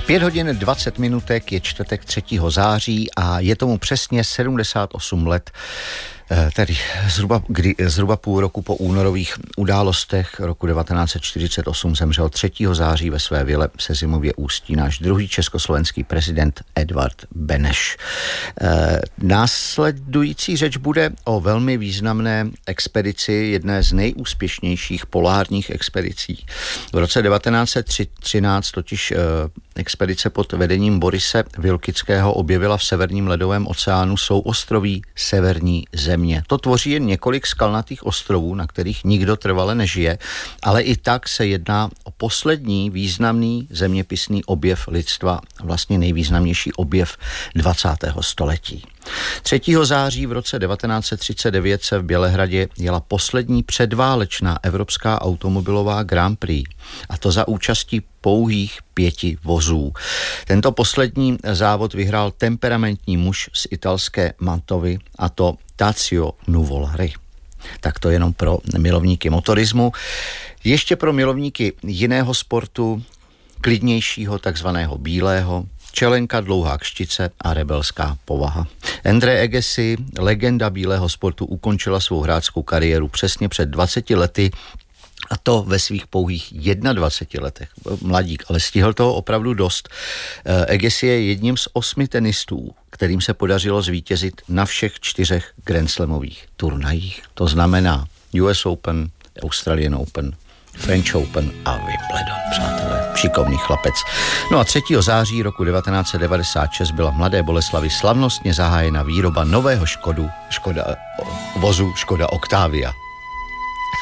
5 hodin 20 minutek, je čtvrtek 3. září a je tomu přesně 78 let, tedy zhruba půl roku po únorových událostech roku 1948 zemřel 3. září ve své vile v Sezimově Ústí náš druhý československý prezident Edvard Beneš. Následující řeč bude o velmi významné expedici, jedné z nejúspěšnějších polárních expedicí. V roce 1913 totiž expedice pod vedením Borise Wilkického objevila v severním ledovém oceánu souostroví Severní země. To tvoří jen několik skalnatých ostrovů, na kterých nikdo trvale nežije, ale i tak se jedná o poslední významný zeměpisný objev lidstva, vlastně nejvýznamnější objev 20. století. 3. září v roce 1939 se v Bělehradě jela poslední předválečná evropská automobilová Grand Prix, a to za účastí pouhých 5 vozů. Tento poslední závod vyhrál temperamentní muž z italské Mantovy, a to Tazio Nuvolari. Tak to jenom pro milovníky motorismu. Ještě pro milovníky jiného sportu, klidnějšího, takzvaného bílého, čelenka, dlouhá kštice a rebelská povaha. Endre Agassi, legenda bílého sportu, ukončila svou hráčskou kariéru přesně před 20 lety, a to ve svých pouhých 21 letech. Mladík, ale stihl toho opravdu dost. Agassi je jedním z 8 tenistů, kterým se podařilo zvítězit na všech 4 grandslamových turnajích. To znamená US Open, Australian Open, French Open a Wimbledon, přátelé. Šikovný chlapec. No a 3. září roku 1996 byla v Mladé Boleslavi slavnostně zahájena výroba nového vozu Škoda Octavia.